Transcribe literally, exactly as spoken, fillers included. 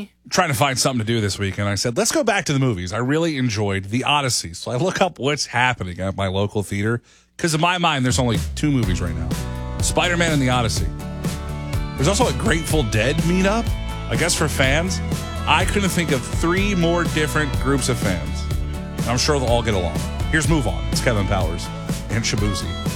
Disney? Trying to find something to do this weekend. I said, let's go back to the movies. I really enjoyed The Odyssey. So I look up what's happening at my local theater. Because in my mind, there's only two movies right now. Spider-Man and The Odyssey. There's also a Grateful Dead meetup, I guess for fans. I couldn't think of three more different groups of fans. And I'm sure they'll all get along. Here's Move On. It's Kevin Powers and Shabuzi.